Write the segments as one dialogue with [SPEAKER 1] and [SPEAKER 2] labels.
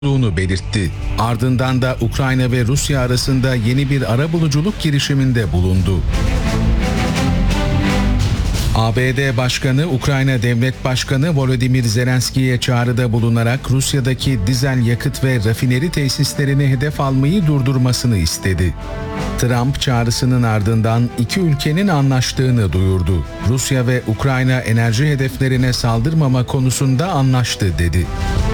[SPEAKER 1] olduğunu belirtti. Ardından da Ukrayna ve Rusya arasında yeni bir arabuluculuk girişiminde bulundu. ABD Başkanı, Ukrayna Devlet Başkanı Volodymyr Zelenski'ye çağrıda bulunarak Rusya'daki dizel yakıt ve rafineri tesislerini hedef almayı durdurmasını istedi. Trump çağrısının ardından iki ülkenin anlaştığını duyurdu. Rusya ve Ukrayna enerji hedeflerine saldırmama konusunda anlaştı dedi.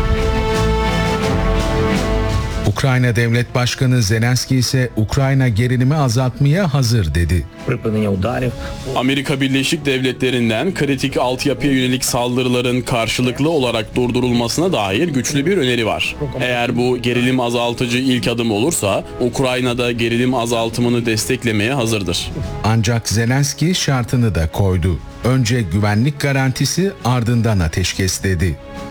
[SPEAKER 1] Ukrayna Devlet Başkanı Zelenski ise Ukrayna gerilimi azaltmaya hazır dedi.
[SPEAKER 2] Amerika Birleşik Devletleri'nden kritik altyapıya yönelik saldırıların karşılıklı olarak durdurulmasına dair güçlü bir öneri var. Eğer bu gerilim azaltıcı ilk adım olursa Ukrayna'da gerilim azaltımını desteklemeye hazırdır.
[SPEAKER 1] Ancak Zelenski şartını da koydu. Önce güvenlik garantisi, ardından ateşkes dedi.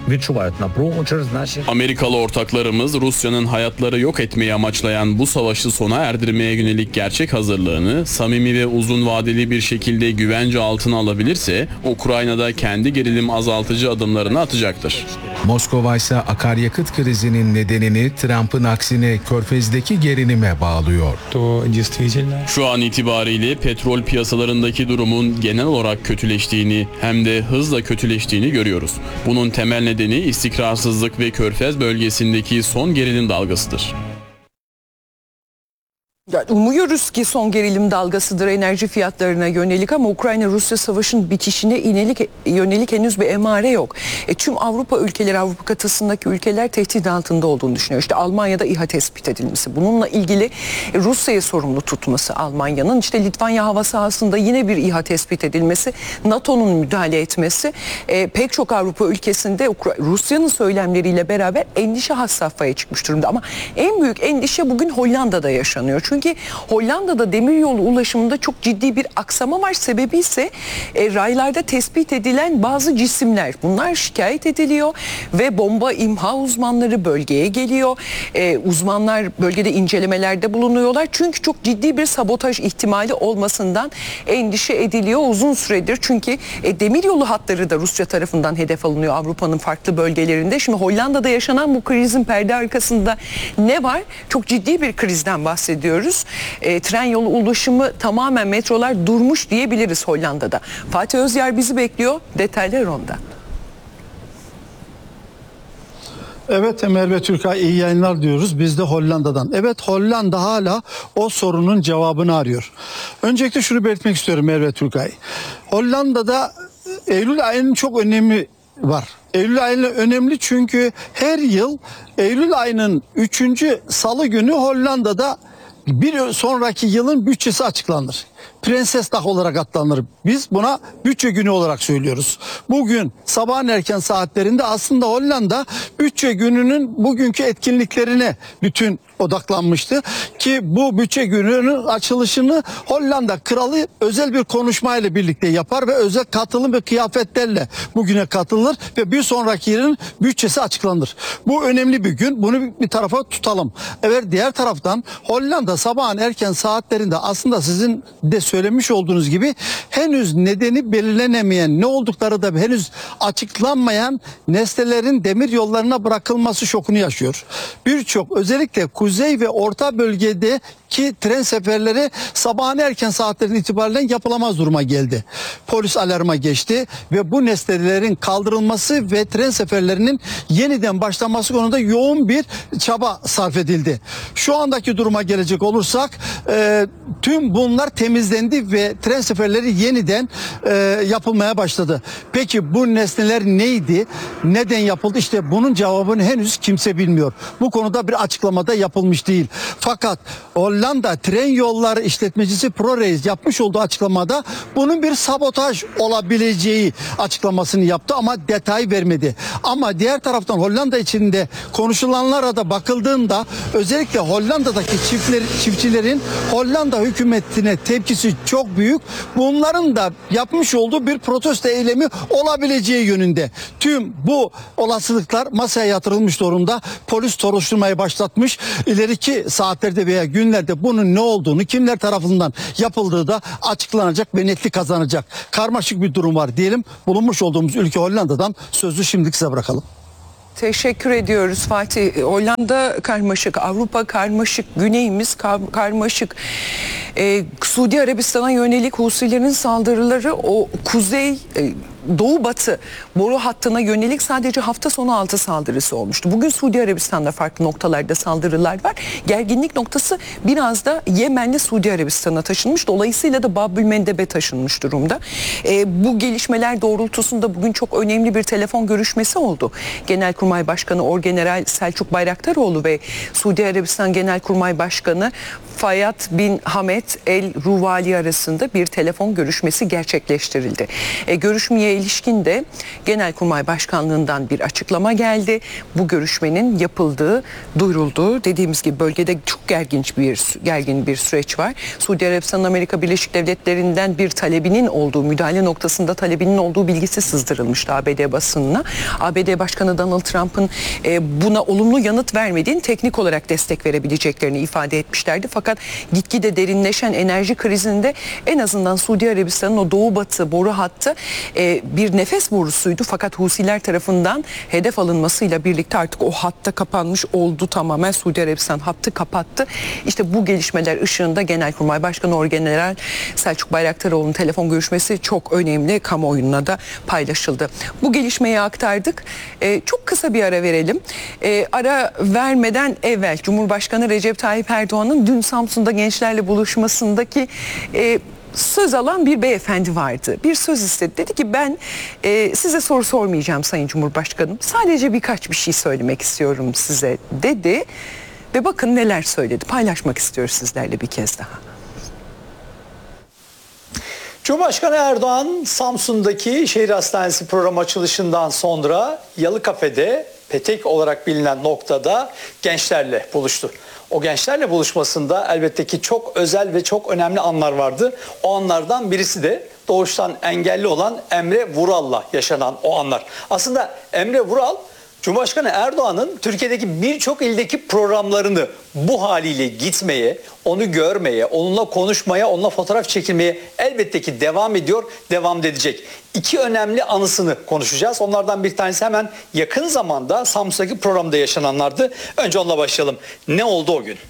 [SPEAKER 2] Amerikalı ortaklarımız Rusya'nın hayatları yok etmeyi amaçlayan bu savaşı sona erdirmeye yönelik gerçek hazırlığını samimi ve uzun vadeli bir şekilde güvence altına alabilirse Ukrayna'da kendi gerilim azaltıcı adımlarını atacaktır.
[SPEAKER 1] Moskova ise akaryakıt krizinin nedenini Trump'ın aksine Körfez'deki gerilime bağlıyor.
[SPEAKER 2] Şu an itibariyle petrol piyasalarındaki durumun genel olarak kötüleştiğini hem de hızla kötüleştiğini görüyoruz. Bunun temel nedeni istikrarsızlık ve Körfez bölgesindeki son gerilim dalgasıdır.
[SPEAKER 3] Umuyoruz ki son gerilim dalgasıdır enerji fiyatlarına yönelik ama Ukrayna-Rusya savaşın bitişine yönelik henüz bir emare yok. Tüm Avrupa ülkeleri, Avrupa kıtasındaki ülkeler tehdit altında olduğunu düşünüyor. İşte Almanya'da İHA tespit edilmesi, bununla ilgili Rusya'yı sorumlu tutması Almanya'nın, işte Litvanya hava sahasında yine bir İHA tespit edilmesi, NATO'nun müdahale etmesi, pek çok Avrupa ülkesinde Rusya'nın söylemleriyle beraber endişe has safhaya çıkmış durumda. Ama en büyük endişe bugün Hollanda'da yaşanıyor. Çünkü Hollanda'da demiryolu ulaşımında çok ciddi bir aksama var. Sebebi ise raylarda tespit edilen bazı cisimler. Bunlar şikayet ediliyor ve bomba imha uzmanları bölgeye geliyor. Uzmanlar bölgede incelemelerde bulunuyorlar. Çünkü çok ciddi bir sabotaj ihtimali olmasından endişe ediliyor uzun süredir. Çünkü demiryolu hatları da Rusya tarafından hedef alınıyor Avrupa'nın farklı bölgelerinde. Şimdi Hollanda'da yaşanan bu krizin perde arkasında ne var? Çok ciddi bir krizden bahsediyoruz. Tren yolu ulaşımı tamamen, metrolar durmuş diyebiliriz Hollanda'da. Fatih Özyar bizi bekliyor. Detaylar onda.
[SPEAKER 4] Evet Emel ve Türkay, iyi yayınlar diyoruz. Biz de Hollanda'dan. Evet, Hollanda hala o sorunun cevabını arıyor. Öncelikle şunu belirtmek istiyorum Emel ve Türkay. Hollanda'da Eylül ayının çok önemi var. Eylül ayı önemli çünkü her yıl Eylül ayının 3. salı günü Hollanda'da bir sonraki yılın bütçesi açıklanır. Prensesdag olarak adlanır. Biz buna bütçe günü olarak söylüyoruz. Bugün sabahın erken saatlerinde aslında Hollanda bütçe gününün bugünkü etkinliklerine bütün odaklanmıştı. Ki bu bütçe gününün açılışını Hollanda kralı özel bir konuşmayla birlikte yapar ve özel katılım ve kıyafetlerle bugüne katılır ve bir sonraki yılın bütçesi açıklanır. Bu önemli bir gün. Bunu bir tarafa tutalım. Evet, diğer taraftan Hollanda sabahın erken saatlerinde aslında sizin de söylemiş olduğunuz gibi henüz nedeni belirlenemeyen, ne oldukları da henüz açıklanmayan nesnelerin demir yollarına bırakılması şokunu yaşıyor. Birçok özellikle kuzey ve orta bölgedeki tren seferleri sabahın erken saatlerinden itibaren yapılamaz duruma geldi. Polis alarma geçti ve bu nesnelerin kaldırılması ve tren seferlerinin yeniden başlaması konusunda yoğun bir çaba sarf edildi. Şu andaki duruma gelecek olursak tüm bunlar temizlendi ve tren seferleri yeniden yapılmaya başladı. Peki bu nesneler neydi? Neden yapıldı? İşte bunun cevabını henüz kimse bilmiyor. Bu konuda bir açıklamada yapılmış değil. Fakat Hollanda Tren Yolları İşletmecisi ProRail yapmış olduğu açıklamada bunun bir sabotaj olabileceği açıklamasını yaptı ama detay vermedi. Ama diğer taraftan Hollanda içinde konuşulanlara da bakıldığında özellikle Hollanda'daki çiftçilerin Hollanda hükümetine tepkisi çok büyük. Bunların da yapmış olduğu bir protesto eylemi olabileceği yönünde. Tüm bu olasılıklar masaya yatırılmış durumda. Polis soruşturmayı başlatmış. İleriki saatlerde veya günlerde bunun ne olduğunu, kimler tarafından yapıldığı da açıklanacak ve netlik kazanacak. Karmaşık bir durum var diyelim. Bulunmuş olduğumuz ülke Hollanda'dan sözü şimdilik size bırakalım.
[SPEAKER 3] Teşekkür ediyoruz Fatih. Hollanda karmaşık, Avrupa karmaşık, güneyimiz karmaşık. Suudi Arabistan'a yönelik Husilerin saldırıları o kuzey... Doğu batı boru hattına yönelik sadece hafta sonu 6 saldırısı olmuştu. Bugün Suudi Arabistan'da farklı noktalarda saldırılar var. Gerginlik noktası biraz da Yemenli Suudi Arabistan'a taşınmış. Dolayısıyla da Bab-ül Mendeb'e taşınmış durumda. Bu gelişmeler doğrultusunda bugün çok önemli bir telefon görüşmesi oldu. Genelkurmay Başkanı Orgeneral Selçuk Bayraktaroğlu ve Suudi Arabistan Genelkurmay Başkanı Fayyad bin Hamed El Ruvali arasında bir telefon görüşmesi gerçekleştirildi. Görüşmeye ilişkin de Genelkurmay Başkanlığı'ndan bir açıklama geldi. Bu görüşmenin yapıldığı duyuruldu. Dediğimiz gibi bölgede çok gergin bir süreç var. Suudi Arabistan Amerika Birleşik Devletleri'nden bir talebinin olduğu, müdahale noktasında talebinin olduğu bilgisi sızdırılmıştı ABD basınına. ABD Başkanı Donald Trump'ın buna olumlu yanıt vermediğini, teknik olarak destek verebileceklerini ifade etmişlerdi. Fakat gitgide derinleşen enerji krizinde en azından Suudi Arabistan'ın o doğu batı boru hattı bir nefes borusuydu. Fakat Husiler tarafından hedef alınmasıyla birlikte artık o hatta kapanmış oldu tamamen. Suudi Arabistan hattı kapattı. İşte bu gelişmeler ışığında Genelkurmay Başkanı Orgeneral Selçuk Bayraktaroğlu'nun telefon görüşmesi çok önemli, kamuoyuna da paylaşıldı. Bu gelişmeyi aktardık. Çok kısa bir ara verelim. Ara vermeden evvel Cumhurbaşkanı Recep Tayyip Erdoğan'ın dün Samsun'da gençlerle buluşmasındaki söz alan bir beyefendi vardı. Bir söz istedi. Dedi ki ben size soru sormayacağım Sayın Cumhurbaşkanım. Sadece birkaç bir şey söylemek istiyorum size dedi. Ve bakın neler söyledi. Paylaşmak istiyoruz sizlerle bir kez daha.
[SPEAKER 5] Cumhurbaşkanı Erdoğan Samsun'daki şehir hastanesi program açılışından sonra Yalı Kafe'de, Petek olarak bilinen noktada gençlerle buluştu. O gençlerle buluşmasında elbette ki çok özel ve çok önemli anlar vardı. O anlardan birisi de doğuştan engelli olan Emre Vural'la yaşanan o anlar. Aslında Emre Vural, Cumhurbaşkanı Erdoğan'ın Türkiye'deki birçok ildeki programlarını bu haliyle gitmeye, onu görmeye, onunla konuşmaya, onunla fotoğraf çekilmeye elbette ki devam ediyor, devam edecek. İki önemli anısını konuşacağız. Onlardan bir tanesi hemen yakın zamanda Samsun'daki programda yaşananlardı. Önce onunla başlayalım. Ne oldu o gün?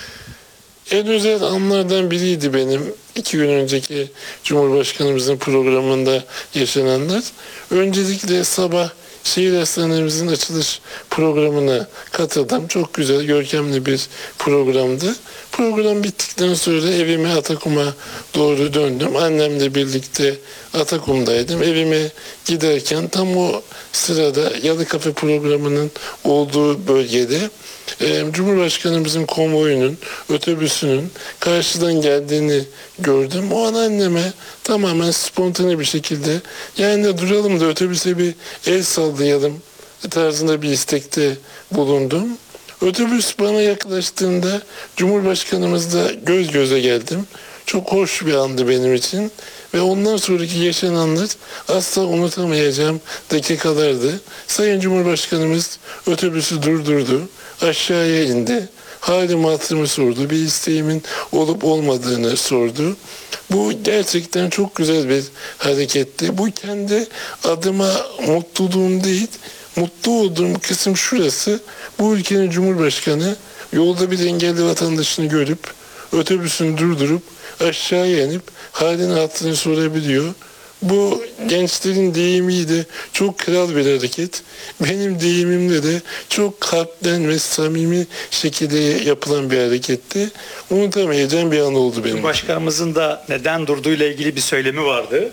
[SPEAKER 6] En özel anlardan biriydi benim 2 gün önceki Cumhurbaşkanımızın programında yaşananlar. Öncelikle sabah şehir hastanemizin açılış programına katıldım. Çok güzel, görkemli bir programdı. Program bittikten sonra evime, Atakum'a doğru döndüm. Annemle birlikte Atakum'daydım. Evime giderken tam o sırada Yalı Kafe programının olduğu bölgede Cumhurbaşkanımızın konvoyunun, otobüsünün karşıdan geldiğini gördüm. O an anneme tamamen spontane bir şekilde yani duralım da otobüse bir el sallayalım tarzında bir istekte bulundum. Otobüs bana yaklaştığında Cumhurbaşkanımızla göz göze geldim. Çok hoş bir andı benim için. Ve ondan sonraki yaşananlar asla unutamayacağım dakikalardı. Sayın Cumhurbaşkanımız otobüsü durdurdu. Aşağıya indi. Halim hatırımı sordu. Bir isteğimin olup olmadığını sordu. Bu gerçekten çok güzel bir hareketti. Bu kendi adıma mutluluğum değil, mutlu olduğum kısım şurası. Bu ülkenin Cumhurbaşkanı yolda bir engelli vatandaşını görüp otobüsünü durdurup aşağıya inip halini hatırını sorabiliyor. Bu gençlerin deyimiyle çok kral bir hareket. Benim deyimimle de çok kalpten ve samimi şekilde yapılan bir hareketti. Unutamayacağım bir an oldu benim.
[SPEAKER 5] Başkanımızın da neden durduğuyla ilgili bir söylemi vardı.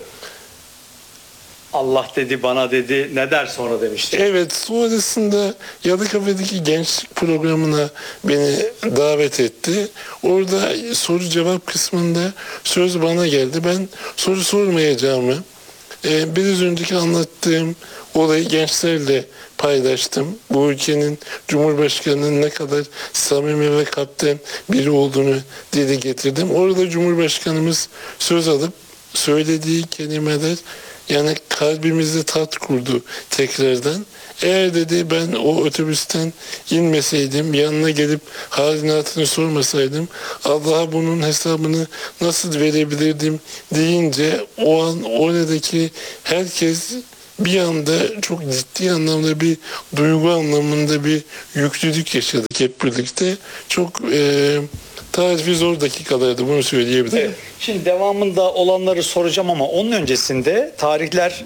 [SPEAKER 5] Allah dedi, bana dedi, ne der sonra demişti.
[SPEAKER 6] Evet, sonrasında Yalı Kafe'deki gençlik programına beni davet etti. Orada soru cevap kısmında söz bana geldi. Ben soru sormayacağımı, biraz önceki anlattığım olayı gençlerle paylaştım. Bu ülkenin Cumhurbaşkanı'nın ne kadar samimi ve kalpten biri olduğunu dile getirdim. Orada Cumhurbaşkanımız söz alıp söylediği kelimeler yani kalbimizde tat kurdu tekrardan. Eğer dedi ben o otobüsten inmeseydim, yanına gelip halini hatırını sormasaydım Allah'a bunun hesabını nasıl verebilirdim deyince o an oradaki herkes bir anda çok ciddi anlamda bir duygu anlamında bir yüklülük yaşadık hep birlikte. Çok tarifi zor dakikalardı, bunu söyleyebilirim.
[SPEAKER 5] Evet. Şimdi devamında olanları soracağım ama onun öncesinde tarihler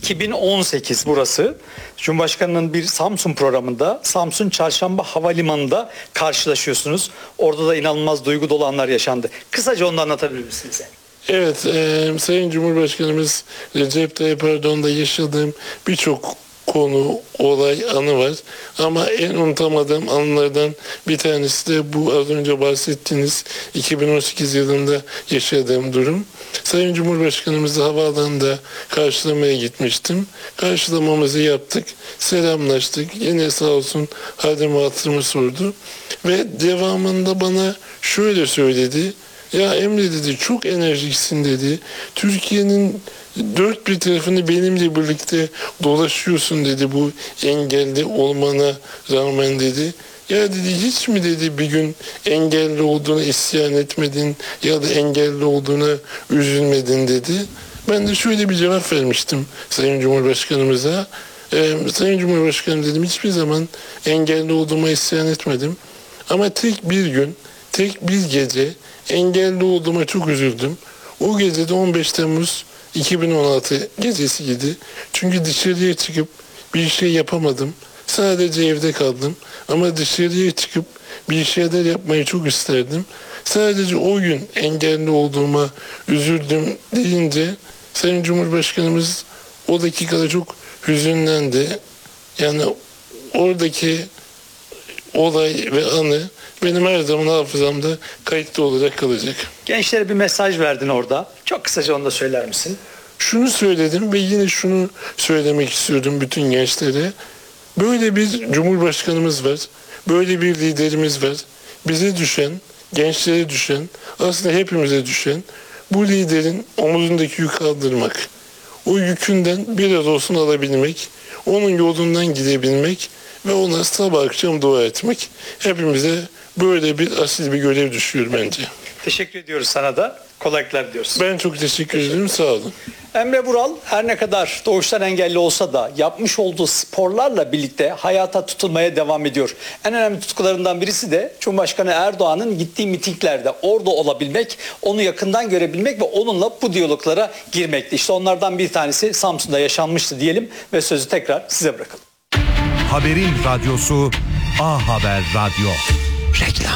[SPEAKER 5] 2018 burası. Cumhurbaşkanı'nın bir Samsun programında Samsun Çarşamba Havalimanı'nda karşılaşıyorsunuz. Orada da inanılmaz duygu dolu anlar yaşandı. Kısaca onu da anlatabilir misiniz?
[SPEAKER 6] Evet, Sayın Cumhurbaşkanımız Recep Tayyip Erdoğan'da yaşadığım birçok konu, olay, anı var. Ama en unutamadığım anlardan bir tanesi de bu az önce bahsettiğiniz 2018 yılında yaşadığım durum. Sayın Cumhurbaşkanımızı havaalanında karşılamaya gitmiştim. Karşılamamızı yaptık, selamlaştık. Yine sağ olsun halimi hatırımı sordu. Ve devamında bana şöyle söyledi. Ya Emre dedi, çok enerjiksin dedi. Türkiye'nin dört bir tarafını benimle birlikte dolaşıyorsun dedi, bu engelli olmana rağmen dedi. Ya dedi, hiç mi dedi bir gün engelli olduğuna isyan etmedin ya da engelli olduğuna üzülmedin dedi. Ben de şöyle bir cevap vermiştim Sayın Cumhurbaşkanımıza. Sayın Cumhurbaşkanım dedim, hiçbir zaman engelli olduğuma isyan etmedim. Ama tek bir gün, tek bir gece engelli olduğuma çok üzüldüm. O gece de 15 Temmuz 2016 gecesiydi. Çünkü dışarıya çıkıp bir şey yapamadım. Sadece evde kaldım. Ama dışarıya çıkıp bir şeyler yapmayı çok isterdim. Sadece o gün engelli olduğuma üzüldüm deyince Sayın Cumhurbaşkanımız o dakikada çok hüzünlendi. Yani oradaki olay ve anı benim her zaman hafızamda kayıtlı olarak kalacak.
[SPEAKER 5] Gençlere bir mesaj verdin orada. Çok kısaca onu da söyler misin?
[SPEAKER 6] Şunu söyledim ve yine şunu söylemek istiyordum bütün gençlere. Böyle bir cumhurbaşkanımız var. Böyle bir liderimiz var. Bize düşen, gençlere düşen, aslında hepimize düşen bu liderin omuzundaki yükü kaldırmak. O yükünden biraz olsun alabilmek, onun yolundan gidebilmek ve ona sabah akşam dua etmek. Hepimize böyle bir asil bir görev düşüyor bence.
[SPEAKER 5] Teşekkür ediyoruz sana da. Kolaylıklar diliyoruz.
[SPEAKER 6] Ben çok teşekkür ederim. Sağ olun.
[SPEAKER 5] Emre Vural her ne kadar doğuştan engelli olsa da yapmış olduğu sporlarla birlikte hayata tutulmaya devam ediyor. En önemli tutkularından birisi de Cumhurbaşkanı Erdoğan'ın gittiği mitinglerde orada olabilmek, onu yakından görebilmek ve onunla bu diyaloglara girmekti. İşte onlardan bir tanesi Samsun'da yaşanmıştı diyelim ve sözü tekrar size bırakalım.
[SPEAKER 7] Haberin radyosu A Haber Radyo. Reklam.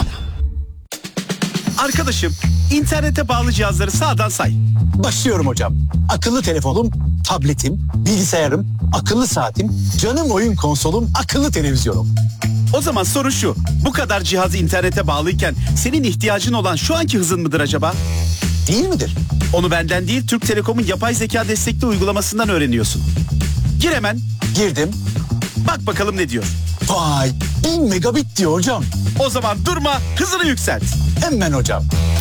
[SPEAKER 8] Arkadaşım, internete bağlı cihazları sağdan say.
[SPEAKER 9] Başlıyorum hocam. Akıllı telefonum, tabletim, bilgisayarım, akıllı saatim, canım oyun konsolum, akıllı televizyonum.
[SPEAKER 8] O zaman soru şu. Bu kadar cihaz internete bağlıyken senin ihtiyacın olan şu anki hızın mıdır acaba?
[SPEAKER 9] Değil midir?
[SPEAKER 8] Onu benden değil, Türk Telekom'un yapay zeka destekli uygulamasından öğreniyorsun. Gir hemen.
[SPEAKER 9] Girdim.
[SPEAKER 8] Bak bakalım ne diyor.
[SPEAKER 9] Vay, 1000 megabit diyor hocam.
[SPEAKER 8] O zaman durma, hızını yükselt.
[SPEAKER 9] Hemen hocam.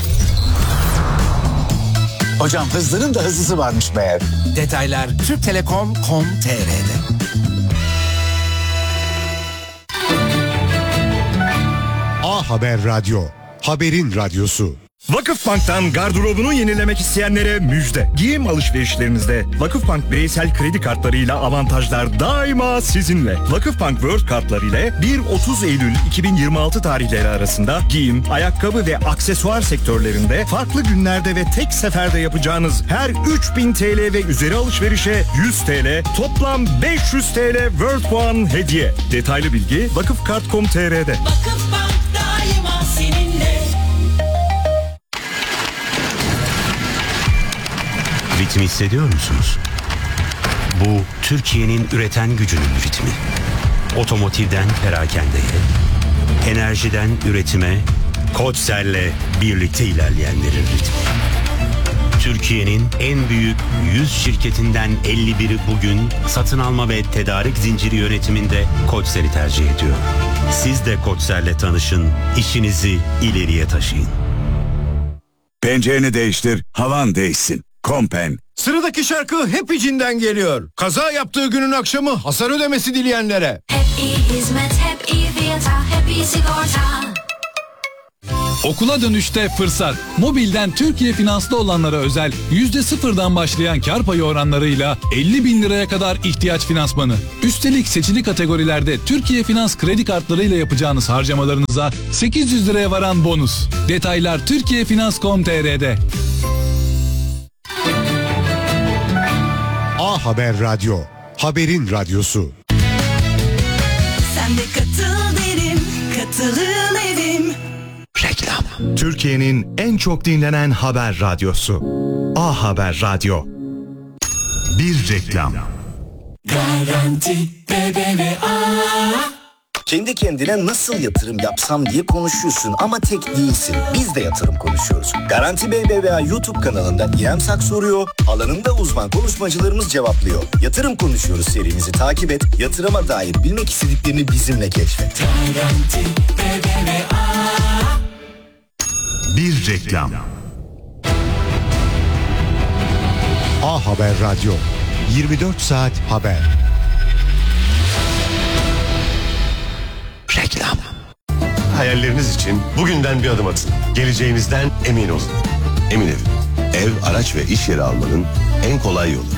[SPEAKER 9] Hocam hızların da hızlısı varmış meğer.
[SPEAKER 7] Detaylar türktelekom.com.tr'de.
[SPEAKER 10] A Haber Radyo. Haberin radyosu.
[SPEAKER 11] Vakıfbank'tan gardırobunu yenilemek isteyenlere müjde. Giyim alışverişlerinizde Vakıfbank bireysel kredi kartlarıyla avantajlar daima sizinle. Vakıfbank World kartları ile 1-30 Eylül 2026 tarihleri arasında giyim, ayakkabı ve aksesuar sektörlerinde farklı günlerde ve tek seferde yapacağınız her 3000 TL ve üzeri alışverişe 100 TL, toplam 500 TL World puan hediye. Detaylı bilgi vakıfkart.com.tr'de.
[SPEAKER 12] Vakıfbank daima seninle.
[SPEAKER 13] Ritmi hissediyor musunuz? Bu Türkiye'nin üreten gücünün ritmi. Otomotivden perakendeye, enerjiden üretime, Koçser'le birlikte ilerleyenlerin ritmi. Türkiye'nin en büyük 100 şirketinden 51'i bugün satın alma ve tedarik zinciri yönetiminde Koçser'i tercih ediyor. Siz de Koçser'le tanışın, işinizi ileriye taşıyın.
[SPEAKER 14] Pencereni değiştir, havan değişsin. Kompen.
[SPEAKER 15] Sıradaki şarkı hep içinden geliyor. Kaza yaptığı günün akşamı hasar ödemesi dileyenlere.
[SPEAKER 12] Hep iyi hizmet, hep iyi fiyata, hep iyi sigorta.
[SPEAKER 16] Okula dönüşte fırsat. Mobilden Türkiye Finans'ta olanlara özel %0'dan başlayan kar payı oranlarıyla 50 bin liraya kadar ihtiyaç finansmanı. Üstelik seçili kategorilerde Türkiye Finans kredi kartlarıyla yapacağınız harcamalarınıza 800 liraya varan bonus. Detaylar turkiyefinans.com.tr'de.
[SPEAKER 10] A Haber Radyo, haberin radyosu.
[SPEAKER 12] Sen de katıl derim, katılım edim.
[SPEAKER 7] Reklam. Türkiye'nin en çok dinlenen haber radyosu. A Haber Radyo. Bir reklam.
[SPEAKER 12] Garanti BBVA.
[SPEAKER 17] Kendi kendine nasıl yatırım yapsam diye konuşuyorsun ama tek değilsin. Biz de yatırım konuşuyoruz. Garanti BBVA YouTube kanalında İrem Sak soruyor, alanında uzman konuşmacılarımız cevaplıyor. Yatırım konuşuyoruz serimizi takip et, yatırıma dair bilmek istediklerini bizimle keşfet.
[SPEAKER 12] Garanti BBVA.
[SPEAKER 7] Bir reklam.
[SPEAKER 10] A Haber Radyo, 24 saat haber.
[SPEAKER 7] Reklam.
[SPEAKER 18] Hayalleriniz için bugünden bir adım atın. Geleceğinizden emin olun. Emin Ev. Ev, araç ve iş yeri almanın en kolay yolu.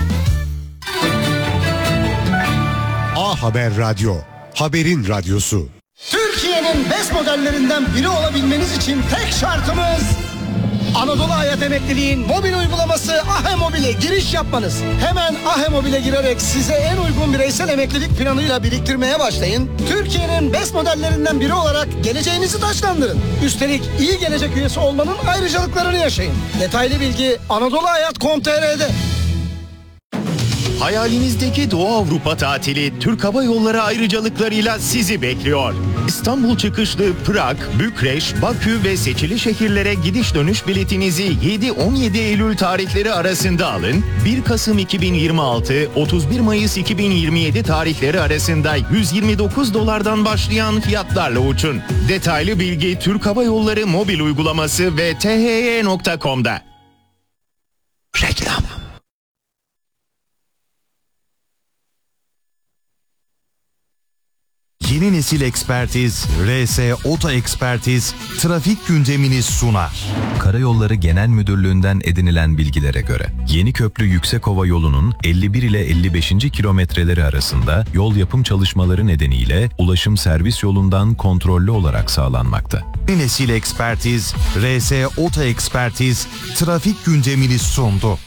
[SPEAKER 10] A Haber Radyo, haberin radyosu.
[SPEAKER 19] Türkiye'nin BES modellerinden biri olabilmeniz için tek şartımız Anadolu Hayat Emekliliğin mobil uygulaması AHE Mobil'e giriş yapmanız. Hemen AHE Mobil'e girerek size en uygun bireysel emeklilik planıyla biriktirmeye başlayın. Türkiye'nin BES modellerinden biri olarak geleceğinizi taşlandırın. Üstelik iyi gelecek üyesi olmanın ayrıcalıklarını yaşayın. Detaylı bilgi anadoluhayat.com.tr'de.
[SPEAKER 20] Hayalinizdeki Doğu Avrupa tatili Türk Hava Yolları ayrıcalıklarıyla sizi bekliyor. İstanbul çıkışlı Prag, Bükreş, Bakü ve seçili şehirlere gidiş dönüş biletinizi 7-17 Eylül tarihleri arasında alın. 1 Kasım 2026, 31 Mayıs 2027 tarihleri arasında $129'dan başlayan fiyatlarla uçun. Detaylı bilgi Türk Hava Yolları mobil uygulaması ve thy.com'da.
[SPEAKER 7] Reklam. Yeni nesil ekspertiz, RS Oto Ekspertiz, trafik gündemini sunar.
[SPEAKER 21] Karayolları Genel Müdürlüğü'nden edinilen bilgilere göre Yeniköprü Yüksekova yolunun 51 ile 55. kilometreleri arasında yol yapım çalışmaları nedeniyle ulaşım servis yolundan kontrollü olarak sağlanmakta.
[SPEAKER 7] Yeni nesil ekspertiz, RS Oto Ekspertiz, trafik gündemini sundu.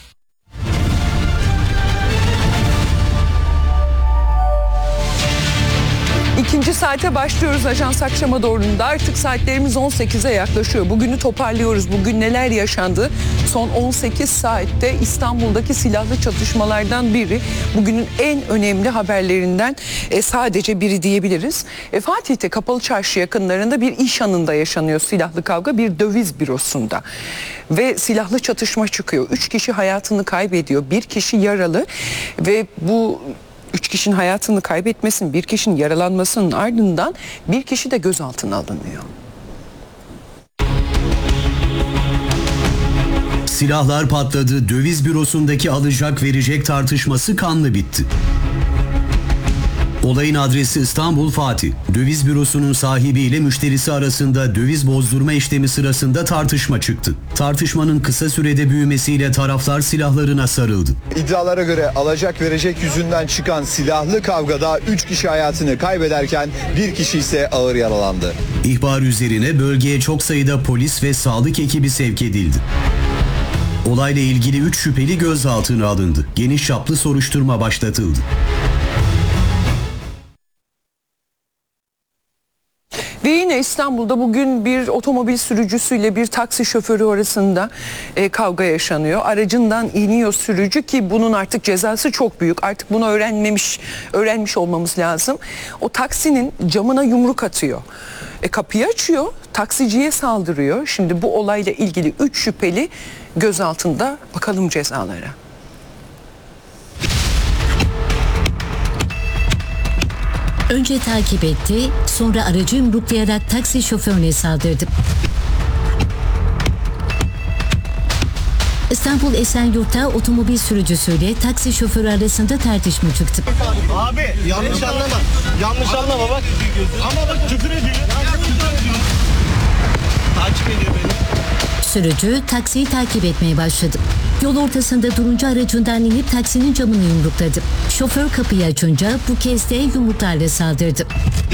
[SPEAKER 3] İkinci saate başlıyoruz Ajans Akşam'a doğrunda. Artık saatlerimiz 18'e yaklaşıyor. Bugünü toparlıyoruz. Bugün neler yaşandı? Son 18 saatte İstanbul'daki silahlı çatışmalardan biri. Bugünün en önemli haberlerinden sadece biri diyebiliriz. Fatih'te Kapalı Çarşı yakınlarında bir iş anında yaşanıyor silahlı kavga. Bir döviz bürosunda. Ve silahlı çatışma çıkıyor. 3 kişi hayatını kaybediyor. 1 kişi yaralı. Ve bu 3 kişinin hayatını kaybetmesinin, 1 kişinin yaralanmasının ardından 1 kişi de gözaltına alınıyor.
[SPEAKER 22] Silahlar patladı, döviz bürosundaki alacak verecek tartışması kanlı bitti. Olayın adresi İstanbul Fatih. Döviz bürosunun sahibiyle müşterisi arasında döviz bozdurma işlemi sırasında tartışma çıktı. Tartışmanın kısa sürede büyümesiyle taraflar silahlarına sarıldı.
[SPEAKER 23] İddialara göre alacak verecek yüzünden çıkan silahlı kavgada 3 kişi hayatını kaybederken 1 kişi ise ağır yaralandı.
[SPEAKER 22] İhbar üzerine bölgeye çok sayıda polis ve sağlık ekibi sevk edildi. Olayla ilgili 3 şüpheli gözaltına alındı. Geniş çaplı soruşturma başlatıldı.
[SPEAKER 3] Ve yine İstanbul'da bugün bir otomobil sürücüsüyle bir taksi şoförü arasında kavga yaşanıyor. Aracından iniyor sürücü ki bunun artık cezası çok büyük. Artık bunu öğrenmiş olmamız lazım. O taksinin camına yumruk atıyor. Kapıyı açıyor, taksiciye saldırıyor. Şimdi bu olayla ilgili 3 şüpheli gözaltında, bakalım cezalara.
[SPEAKER 24] Önce takip etti, sonra aracı yumruklayarak taksi şoförüne saldırdı. İstanbul Esenyurt'ta otomobil sürücüsüyle taksi şoförü arasında tartışma çıktı.
[SPEAKER 19] Abi yanlış anlama. Yanlış anlama bak. Ama bak küfür ediyor. Takip ediyor beni.
[SPEAKER 24] Sürücü taksiyi takip etmeye başladı. Yol ortasında durunca aracından inip taksinin camını yumrukladı. Şoför kapıyı açınca bu kez de yumruklarla saldırdı.